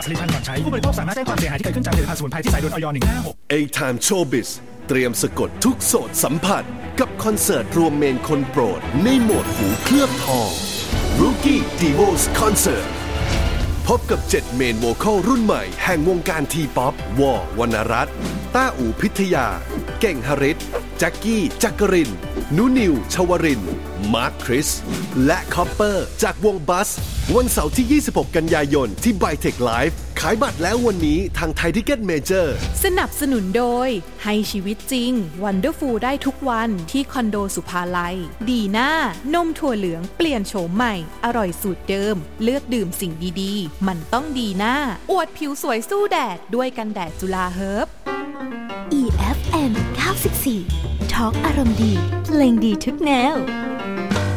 ผลิตภัณฑ์ก่อนใช้ผู้บริโภคสามารถแจ้งความเสียหายที่เกิดขึ้นจากผลิตภัณฑ์สมุนไพรที่ใส่โดยอย156 A-Time Showbiz เตรียมสะกดทุกโสตสัมผัสกับคอนเสิร์ตรวมเมนคนโปรดในโหมดหูเคลือบทอง Rookie Divos Concert พบกับ7เมนโวคอลรุ่นใหม่แห่งวงการทีป๊อปวอวรรณรัตน์ต้าอู่พิทยาเก่งหฤทธิ์แจ็คกี้จักรินนุนิวชวรินทร์มาร์คคริสและคอปเปอร์จากวงบัสวันเสาร์ที่26กันยายนที่ไบเทคไลฟ์ขายบัตรแล้ววันนี้ทางไทยทิเก็ตเมเจอร์สนับสนุนโดยให้ชีวิตจริง Wonderful ได้ทุกวันที่คอนโดสุภาลัยดีน่านมถั่วเหลืองเปลี่ยนโฉมใหม่อร่อยสูตรเดิมเลือกดื่มสิ่งดีๆมันต้องดีน่าอวดผิวสวยสู้แดดด้วยกันแดดจุฬาเฮิร์บ EFM 94 ทอล์กอารมณ์ดีเพลงดีทุกแนว